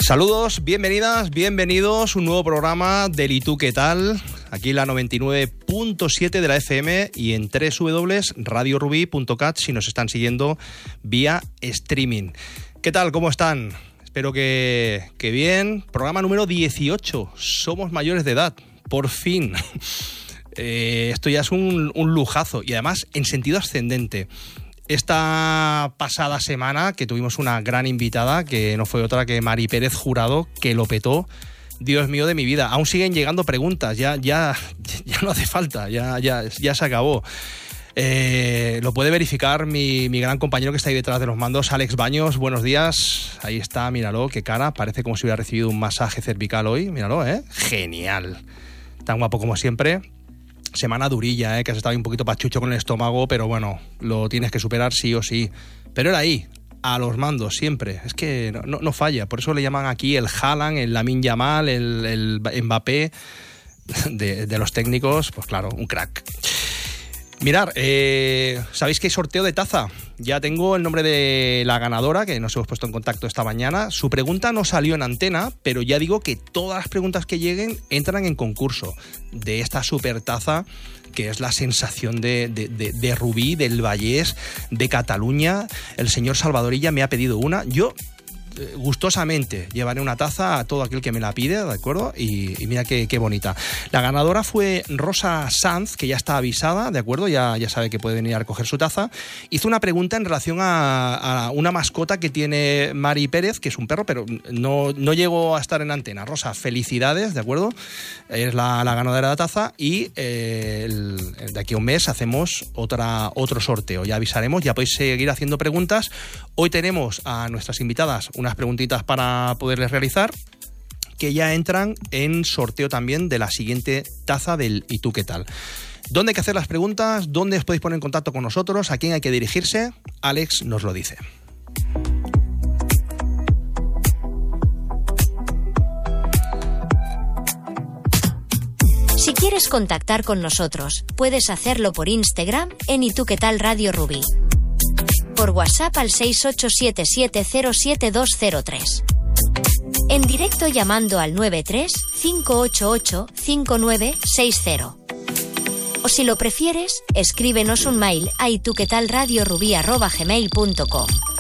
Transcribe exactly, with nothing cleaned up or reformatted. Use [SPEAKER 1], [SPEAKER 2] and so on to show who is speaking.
[SPEAKER 1] Saludos, bienvenidas, bienvenidos, un nuevo programa del ¿Y tú qué tal? Aquí en la noventa y nueve punto siete de la F M y en doble u doble u doble u punto radio rubí punto cat si nos están siguiendo vía streaming. ¿Qué tal? ¿Cómo están? Espero que, que bien. Programa número dieciocho. Somos mayores de edad. Por fin. Eh, esto ya es un, un lujazo y además en sentido ascendente. Esta pasada semana que tuvimos una gran invitada, que no fue otra que Mari Pérez Jurado, que lo petó. Dios mío de mi vida, aún siguen llegando preguntas, ya, ya, ya no hace falta, ya, ya, ya se acabó. Eh, lo puede verificar mi, mi gran compañero que está ahí detrás de los mandos, Alex Baños. Buenos días, ahí está, míralo, qué cara, parece como si hubiera recibido un masaje cervical hoy, míralo, ¿eh? Genial, tan guapo como siempre. Semana durilla, ¿eh? Que has estado un poquito pachucho con el estómago, pero bueno, lo tienes que superar sí o sí. Pero era ahí, a los mandos, siempre. Es que no, no, no falla. Por eso le llaman aquí el Haaland, el Lamine Yamal, el, el Mbappé de, de los técnicos. Pues claro, un crack. Mirar, eh, ¿sabéis que hay sorteo de taza? Ya tengo el nombre de la ganadora, que nos hemos puesto en contacto esta mañana. Su pregunta no salió en antena, pero ya digo que todas las preguntas que lleguen entran en concurso de esta super taza, que es la sensación de, de, de, de Rubí, del Vallés, de Cataluña. El señor Salvadorilla me ha pedido una. Yo, eh, gustosamente, llevaré una taza a todo aquel que me la pide, ¿de acuerdo? Y, y mira qué, qué bonita. La ganadora fue Rosa Sanz, que ya está avisada, ¿de acuerdo? Ya, ya sabe que puede venir a recoger su taza. Hizo una pregunta en relación a, a una mascota que tiene Mari Pérez, que es un perro, pero no, no llegó a estar en antena. Rosa, felicidades, ¿de acuerdo? Es la, la ganadora de la taza y eh, el, de aquí a un mes hacemos otra, otro sorteo. Ya avisaremos, ya podéis seguir haciendo preguntas. Hoy tenemos a nuestras invitadas unas preguntitas para poderles realizar, que ya entran en sorteo también de la siguiente taza del ¿Y tú qué tal? ¿Dónde hay que hacer las preguntas? ¿Dónde os podéis poner en contacto con nosotros? ¿A quién hay que dirigirse? Alex nos lo dice.
[SPEAKER 2] Si quieres contactar con nosotros, puedes hacerlo por Instagram en ¿Y tú qué tal Radio Rubí? Por WhatsApp al seis ocho siete siete cero siete dos cero tres. En directo llamando al nueve tres cinco ocho ocho cinco nueve seis cero. O si lo prefieres, escríbenos un mail a ituquetalradiorubí arroba gmail punto com.